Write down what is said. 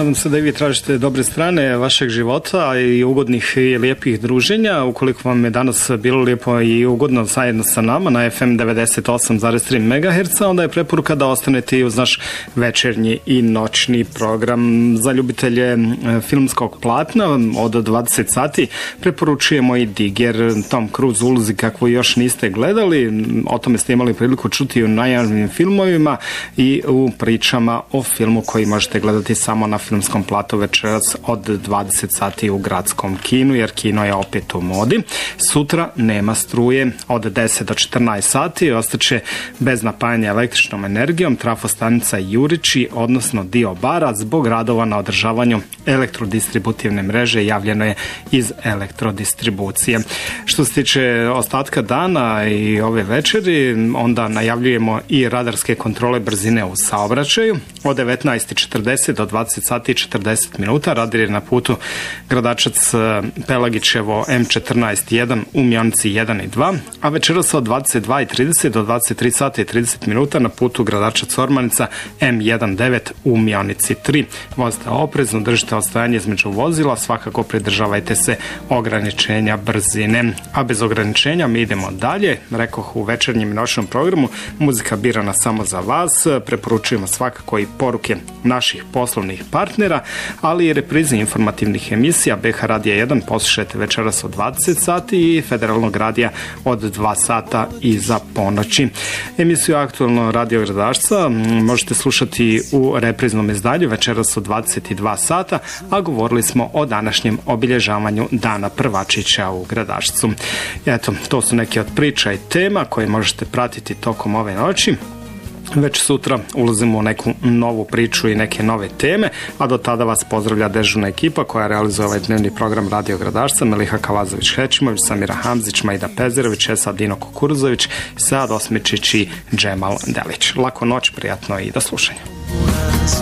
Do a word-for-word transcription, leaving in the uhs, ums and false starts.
Nadam se da i vi tražite dobre strane vašeg života i ugodnih i lijepih druženja. Ukoliko vam je danas bilo lijepo i ugodno zajedno sa nama na F M devedeset osam zarez tri megaherca, onda je preporuka da ostanete i uz naš večernji i noćni program. Za ljubitelje filmskog platna od dvadeset sati preporučujemo i Diger, Tom Cruise ulozi kakvu još niste gledali. O tome ste imali priliku čuti u najavljenim filmovima i u pričama o filmu koji možete gledati samo na filmskom platu večeras od dvadeset sati u gradskom kinu, jer kino je opet u modi. Sutra nema struje od deset do četrnaest sati, ostaće bez napajanja električnom energijom trafostanica Jurići, odnosno dio bara, zbog radova na održavanju elektrodistributivne mreže, javljeno je iz elektrodistribucije. Što se tiče ostatka dana i ove večeri, onda najavljujemo i radarske kontrole brzine u saobraćaju od devetnaest i četrdeset do dvadeset sati i četrdeset minuta. Radar je na putu Gradačac Pelagićevo M četrnaest jedan u Mionici jedan i dva, a večeras od dvadeset dva i trideset do dvadeset tri sata i trideset minuta na putu Gradačac Ormanica M devetnaest u Mionici tri. Vozite oprezno, držite odstajanje između vozila, svakako pridržavajte se ograničenja brzine. A bez ograničenja mi idemo dalje. Rekoh, u večernjem i noćnom programu muzika birana samo za vas. Preporučujemo svakako i poruke naših poslovnih partnera, ali i reprize informativnih emisija B H Radija jedan poslušajte večeras od dvadeset sati i Federalnog radija od dva sata iza ponoći. Emisiju Aktualno radio Gradašca možete slušati u repriznom izdanju večeras od dvadeset dva sata, a govorili smo o današnjem obilježavanju Dana Prvačića u Gradašcu. Eto, to su neke od priča i tema koje možete pratiti tokom ove noći. Već sutra ulazimo u neku novu priču i neke nove teme, a do tada vas pozdravlja dežurna ekipa koja realizuje ovaj dnevni program Radio Gradašca: Meliha Kalazović-Hečimović, Samira Hamzić, Majda Pezerović, Esad Dino Kukuruzović, Sad Osmičić i Džemal Delić. Laku noć, prijatno i do slušanja.